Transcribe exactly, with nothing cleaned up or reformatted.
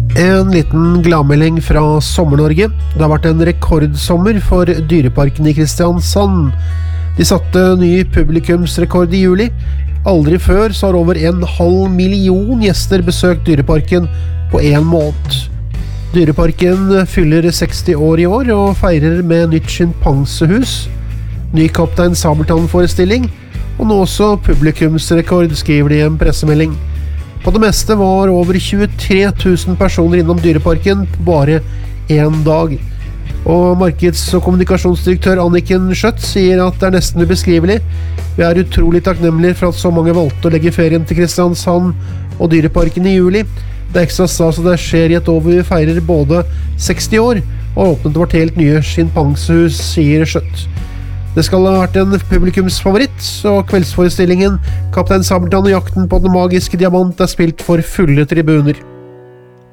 En liten gladmelding fra Sommer-Norge. Det har vært en rekordsommer for Dyreparken i Kristiansand. De satte ny publikumsrekord i juli. Aldri før så har over en halv million gjester besøkt Dyreparken på en måned. Dyreparken fyller seksti år i år og feirer med nytt schimpansehus, ny Kaptein Sabeltann-forestilling og nå også publikumsrekord, skriver de i en pressemelding. På det meste var over tjuetre tusen personer innom Dyreparken på bare en dag. Og markeds- og kommunikasjonsdirektør Anniken Schjøtt sier at det er nesten ubeskrivelig. Vi er utrolig takknemlige for at så mange valgte å legge ferien til Kristiansand og Dyreparken i juli. Det er ekstra stas at det skjer i et år hvor vi feirer både seksti år og har åpnet vårt helt nye schimpansehus, sier Schjøtt. Det skal ha vært en publikumsfavoritt, og kveldsforestillingen Kaptein Sabeltann og jakten på den magiske diamant er spilt for fulle tribuner.